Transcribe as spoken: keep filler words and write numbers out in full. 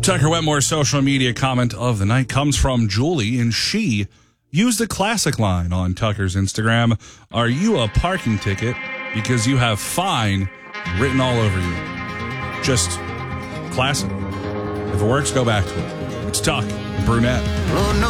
Tucker Wetmore's social media comment of the night comes from Julie, and she used the classic line on Tucker's Instagram. Are you a parking ticket because you have fine written all over you? Just classic. If it works, go back to it. It's Tuck and Brunette. Oh, no.